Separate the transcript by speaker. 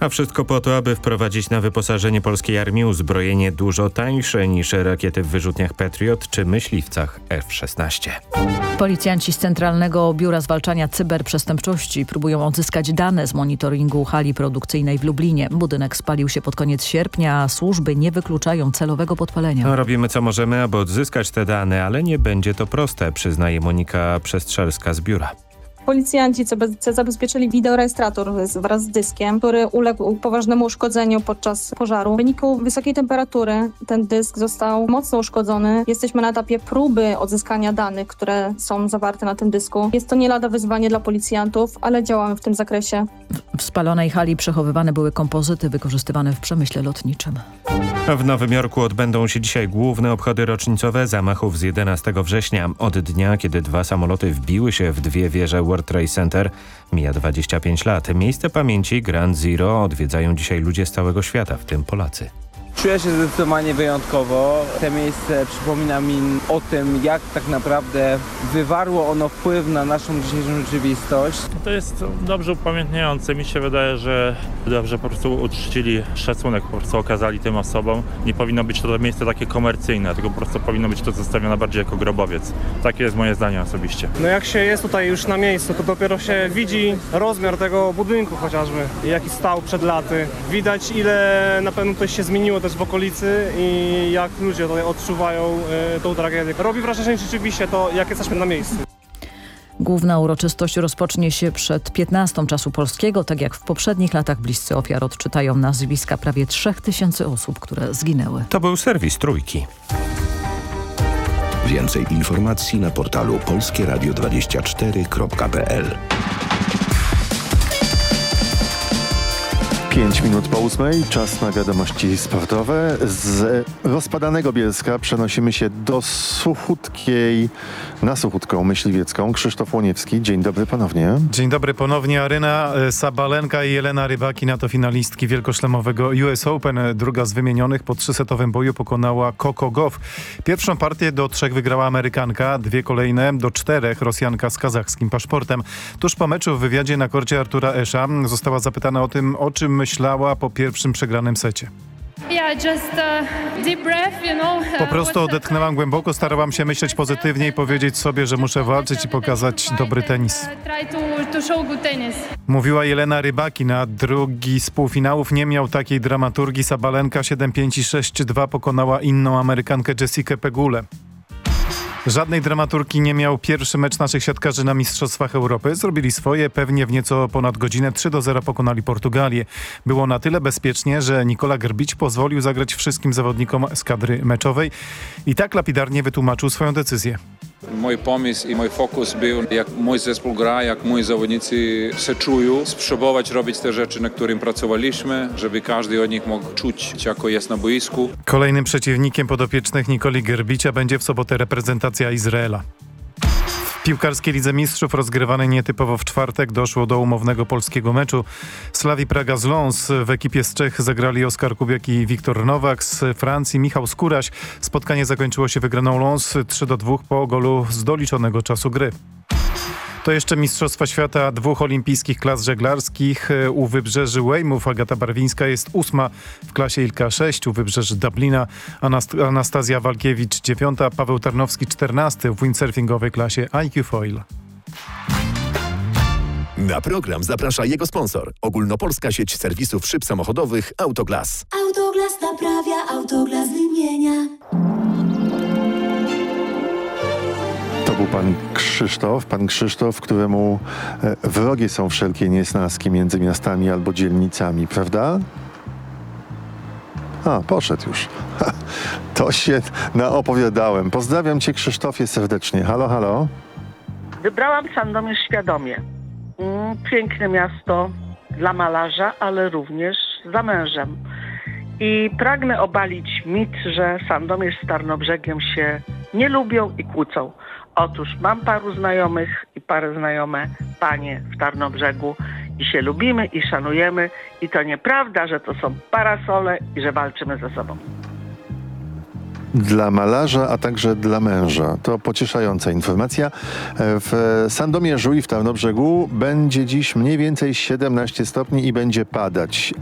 Speaker 1: A wszystko po to, aby wprowadzić na wyposażenie polskiej armii uzbrojenie dużo tańsze niż rakiety w wyrzutniach Patriot czy myśliwcach F-16.
Speaker 2: Policjanci z Centralnego Biura Zwalczania Cyberprzestępczości próbują odzyskać dane z monitoringu hali produkcyjnej w Lublinie. Budynek spalił się pod koniec sierpnia, a służby nie wykluczają celowego podpalenia.
Speaker 1: Robimy co możemy, aby odzyskać te dane, ale nie będzie to proste, przyznaje Monika Przestrzelska z biura.
Speaker 3: Policjanci CBC zabezpieczyli wideorejestrator wraz z dyskiem, który uległ poważnemu uszkodzeniu podczas pożaru. W wyniku wysokiej temperatury ten dysk został mocno uszkodzony. Jesteśmy na etapie próby odzyskania danych, które są zawarte na tym dysku. Jest to nie lada wyzwanie dla policjantów, ale działamy w tym zakresie.
Speaker 2: W spalonej hali przechowywane były kompozyty wykorzystywane w przemyśle lotniczym.
Speaker 1: W Nowym Jorku odbędą się dzisiaj główne obchody rocznicowe zamachów z 11 września. Od dnia, kiedy 2 samoloty wbiły się w 2 wieże World Trade Center, mija 25 lat. Miejsce pamięci Ground Zero odwiedzają dzisiaj ludzie z całego świata, w tym Polacy.
Speaker 4: Czuję się zdecydowanie wyjątkowo. To miejsce przypomina mi o tym, jak tak naprawdę wywarło ono wpływ na naszą dzisiejszą rzeczywistość.
Speaker 5: To jest dobrze upamiętniające. Mi się wydaje, że dobrze po prostu uczcili szacunek, po prostu okazali tym osobom. Nie powinno być to miejsce takie komercyjne, tylko po prostu powinno być to zostawione bardziej jako grobowiec. Takie jest moje zdanie osobiście.
Speaker 6: No jak się jest tutaj już na miejscu, to dopiero się widzi rozmiar tego budynku chociażby, jaki stał przed laty. Widać, ile na pewno coś się zmieniło też w okolicy i jak ludzie tutaj odczuwają tą tragedię. Robi wrażenie rzeczywiście to, jak jesteśmy na miejscu.
Speaker 2: Główna uroczystość rozpocznie się przed 15 czasu polskiego. Tak jak w poprzednich latach bliscy ofiar odczytają nazwiska prawie 3000 osób, które zginęły.
Speaker 1: To był serwis Trójki.
Speaker 7: Więcej informacji na portalu polskieradio24.pl.
Speaker 8: 5 minut po 8, czas na wiadomości sportowe. Z rozpadanego Bielska przenosimy się do Suchutkiej, na Suchutką Myśliwiecką. Krzysztof Łoniewski, dzień dobry ponownie.
Speaker 9: Dzień dobry ponownie. Aryna Sabalenka i Jelena Rybakina to finalistki wielkoszlemowego US Open. Druga z wymienionych po 3-setowym boju pokonała Coco Gauff. Pierwszą partię do 3 wygrała Amerykanka, 2 kolejne do 4 Rosjanka z kazachskim paszportem. Tuż po meczu w wywiadzie na korcie Artura Esza została zapytana o tym, o czym myślała po pierwszym przegranym secie. Po prostu odetchnęłam głęboko, starałam się myśleć pozytywnie i powiedzieć sobie, że muszę walczyć i pokazać dobry tenis. Mówiła Jelena Rybakina. Drugi z półfinałów nie miał takiej dramaturgii. Sabalenka 7-5 i 6-2 pokonała inną Amerykankę Jessikę Pegulę. Żadnej dramaturgii nie miał pierwszy mecz naszych siatkarzy na Mistrzostwach Europy. Zrobili swoje, pewnie w nieco ponad godzinę 3-0 pokonali Portugalię. Było na tyle bezpiecznie, że Nikola Grbić pozwolił zagrać wszystkim zawodnikom z kadry meczowej i tak lapidarnie wytłumaczył swoją decyzję.
Speaker 10: Mój pomysł i mój fokus był, jak mój zespół gra, jak moi zawodnicy się czują, spróbować robić te rzeczy, na którym pracowaliśmy, żeby każdy od nich mógł czuć, jako jest na boisku.
Speaker 9: Kolejnym przeciwnikiem podopiecznych Nikoli Grbicia będzie w sobotę reprezentacja Izraela. W piłkarskiej Lidze Mistrzów rozgrywanej nietypowo w czwartek doszło do umownego polskiego meczu. Slavii Praga z Lens. W ekipie z Czech zagrali Oskar Kubiak i Wiktor Nowak, z Francji Michał Skóraś. Spotkanie zakończyło się wygraną Lens 3-2 po golu z doliczonego czasu gry. To jeszcze Mistrzostwa Świata 2 olimpijskich klas żeglarskich. U wybrzeży Weymouth Agata Barwińska jest 8 w klasie ILKA 6, u wybrzeży Dublina Anastazja Walkiewicz 9, Paweł Tarnowski 14 w windsurfingowej klasie IQ Foil.
Speaker 7: Na program zaprasza jego sponsor. Ogólnopolska sieć serwisów szyb samochodowych Autoglas.
Speaker 11: Autoglas naprawia, Autoglas wymienia.
Speaker 8: To był pan Krzysztof, któremu wrogie są wszelkie niesnaski między miastami albo dzielnicami, prawda? A, poszedł już. To się naopowiadałem. Pozdrawiam cię, Krzysztofie, serdecznie. Halo, halo.
Speaker 12: Wybrałam Sandomierz świadomie. Piękne miasto dla malarza, ale również za mężem. I pragnę obalić mit, że Sandomierz z Tarnobrzegiem się nie lubią i kłócą. Otóż mam paru znajomych i parę znajome panie w Tarnobrzegu i się lubimy i szanujemy i to nieprawda, że to są parasole i że walczymy ze sobą.
Speaker 8: Dla malarza, a także dla męża. To pocieszająca informacja. W Sandomierzu i w Tarnobrzegu będzie dziś mniej więcej 17 stopni i będzie padać.